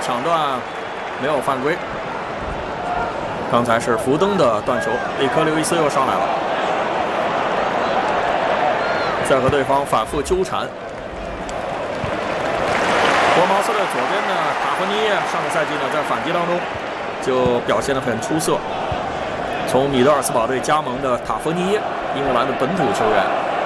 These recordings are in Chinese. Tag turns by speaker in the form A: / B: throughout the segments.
A: 抢断没有犯规。刚才是福登的断球，里克刘易斯又上来了，在和对方反复纠缠。博茅斯的左边的塔弗尼耶，上个赛季呢在反击当中就表现得很出色。从米德尔斯堡队加盟的塔弗尼耶，英格兰的本土球员。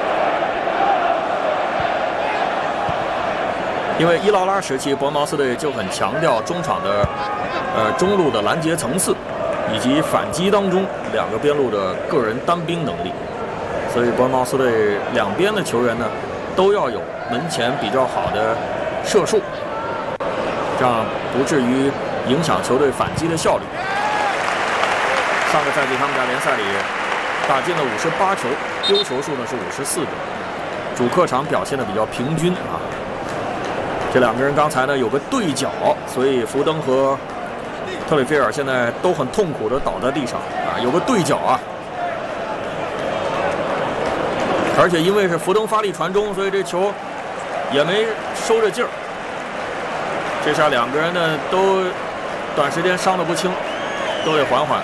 A: 因为伊劳拉时期，博茅斯队就很强调中场的中路的拦截层次，以及反击当中两个边路的个人单兵能力。所以博茅斯队两边的球员呢，都要有门前比较好的射术，这样不至于影响球队反击的效率。上个赛季他们在联赛里打进了58球，丢球数呢是54个，主客场表现的比较平均啊。这两个人刚才呢有个对角，所以福登和特里菲尔现在都很痛苦的倒在地上啊，有个对角啊。而且因为是福登发力传中，所以这球也没收着劲儿。这下两个人呢都短时间伤得不轻，都得缓缓。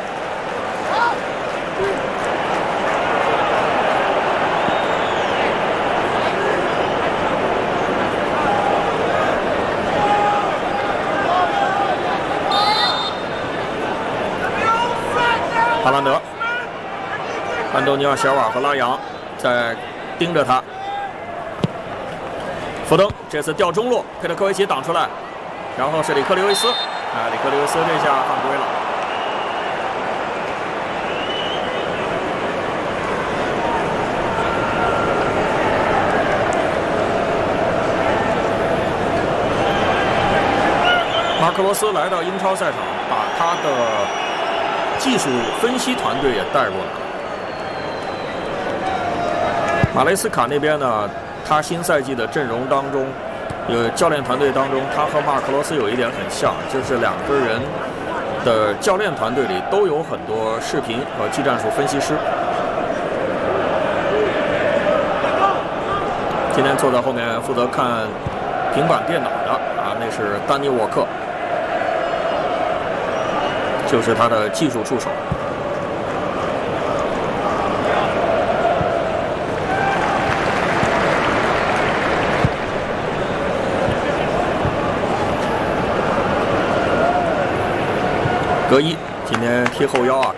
A: 哈兰德、安东尼奥·席尔瓦和拉扬在盯着他。福登这次吊中路，佩特科维奇挡出来，然后是里克刘易斯，里克刘易斯这下犯规了。马克罗斯来到英超赛场，把他的技术分析团队也带过来了。马雷斯卡那边呢，他新赛季的阵容当中，教练团队当中，他和马克罗斯有一点很像，就是两个人的教练团队里都有很多视频和技战术分析师。今天坐在后面负责看平板电脑的那是丹尼沃克。就是他的技术助手。格伊今天踢后腰啊，